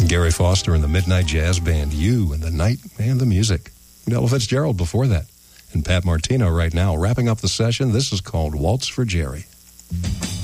Gary Foster and the Midnight Jazz Band, You and the Night and the Music. Ella Fitzgerald before that. And Pat Martino right now, wrapping up the session. This is called Waltz for Jerry.